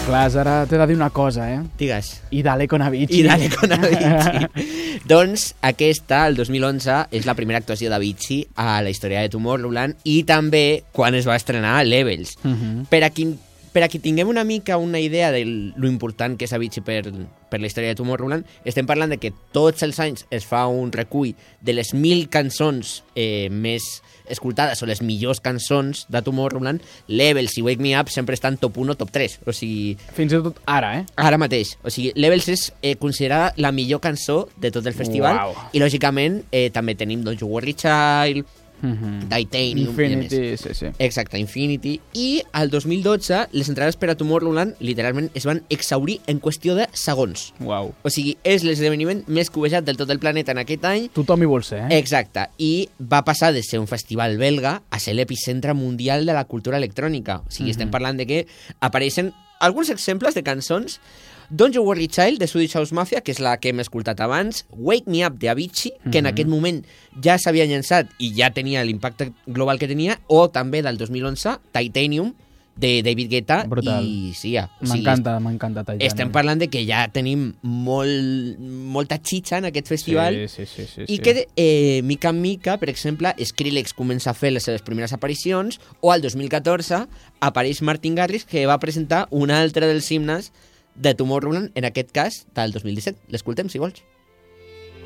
Clar, ara t'he de dir una cosa, Digues. I dale con Avicii. I dale con Avicii. Doncs aquesta, el 2011, és la primera actuació d'Avicii a la història de Tomorrowland i també quan es va estrenar Levels. Per a qui tinguem una mica una idea de lo important que és Avicii per la història de Tomorrowland, estem parlant de que tots els anys es fa un recull de les 1.000 cançons més escoltades o les millors cançons de Tomorrowland. Levels i Wake Me Up sempre estan top 1 o top 3. O sigui, fins i tot ara, Ara mateix. O sigui, Levels és considerada la millor cançó de tot el festival. Wow. I, lògicament, també tenim Don't You Worry Child, Titanium... Infinity, sí. Exacte, Infinity. I al 2012, les entrades per a Tomorrowland, literalment, es van exhaurir en qüestió de segons. Wow. O sigui, és l'esdeveniment més covejat del tot el planeta en aquest any. Tothom hi vol ser, Exacte. I va passar de ser un festival belga a ser l'epicentre mundial de la cultura electrònica. O sigui, estem parlant de que apareixen alguns exemples de cançons. Don't You Worry Child, de Swedish House Mafia, que és la que hem escoltat abans. Wake Me Up, de Avicii, que en aquest moment ja s'havia llançat i ja tenia l'impacte global que tenia. O també del 2011, Titanium, de David Guetta. Brutal. I Sia. M'encanta Titanium. Estem parlant de que ja tenim molta xitxa en aquest festival. Sí. I que, mica en mica, per exemple, Skrillex comença a fer les seves primeres aparicions, o al 2014 apareix Martin Garrix, que va presentar un altre dels himnes de Tomorrowland, en aquest cas, del 2017. L'escoltem, si vols.